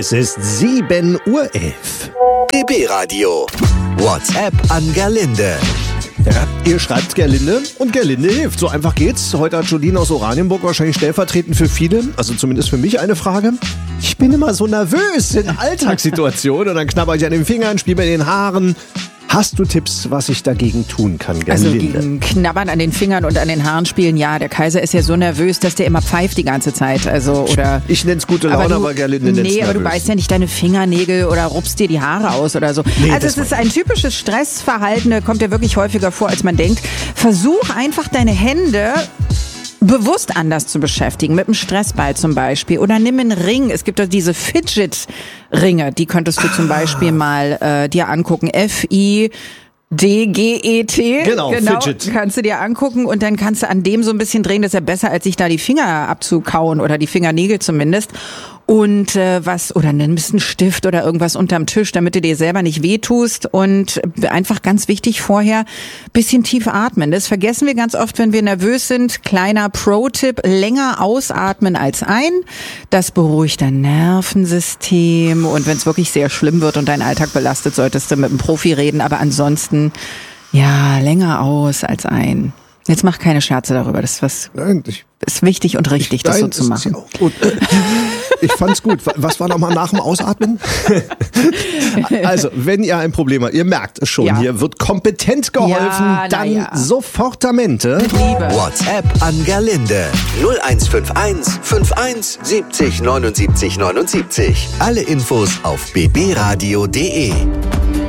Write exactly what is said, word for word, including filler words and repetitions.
Es ist sieben Uhr elf. B B-Radio. WhatsApp an Gerlinde. Ja, ihr schreibt Gerlinde und Gerlinde hilft. So einfach geht's. Heute hat Jolene aus Oranienburg wahrscheinlich stellvertretend für viele, also zumindest für mich, eine Frage. Ich bin immer so nervös in Alltagssituationen und dann knabber ich an den Fingern, spiele mir in den Haaren. Hast du Tipps, was ich dagegen tun kann, Gerlinde? Also gegen Knabbern an den Fingern und an den Haaren spielen, ja, der Kaiser ist ja so nervös, dass der immer pfeift die ganze Zeit. Also, oder ich nenn's gute Laune, aber, du, aber Gerlinde nennt's Nee, aber nervös. Du beißt ja nicht deine Fingernägel oder rupst dir die Haare aus oder so. Nee, also es ist ein typisches Stressverhalten, da kommt ja wirklich häufiger vor, als man denkt. Versuch einfach deine Hände bewusst anders zu beschäftigen, mit einem Stressball zum Beispiel. Oder nimm einen Ring. Es gibt doch diese Fidget-Ringe, die könntest du ah. zum Beispiel mal äh, dir angucken. F I D G E T. Genau, genau, Fidget. Kannst du dir angucken und dann kannst du an dem so ein bisschen drehen. Das ist ja besser, als sich da die Finger abzukauen oder die Fingernägel zumindest. Und äh, was, oder nimm ein bisschen Stift oder irgendwas unterm Tisch, damit du dir selber nicht wehtust. Und einfach ganz wichtig vorher, bisschen tief atmen. Das vergessen wir ganz oft, wenn wir nervös sind. Kleiner Pro-Tipp, länger ausatmen als ein. Das beruhigt dein Nervensystem. Und wenn es wirklich sehr schlimm wird und dein Alltag belastet, solltest du mit einem Profi reden. Aber ansonsten, ja, länger aus als ein. Jetzt mach keine Scherze darüber. Das ist was, Nein, ich, ist wichtig und richtig, ich, das nein, so zu machen. Ist ja auch gut. Ich fand's gut. Was war nochmal nach dem Ausatmen? Also, wenn ihr ein Problem habt, ihr merkt es schon, ja. Hier wird kompetent geholfen, ja, dann ja. Sofortamente. Mit Liebe. WhatsApp an Gerlinde. null eins fünf eins fünfundfünfzig siebzig neunundsiebzig neunundsiebzig. Alle Infos auf b b radio punkt d e.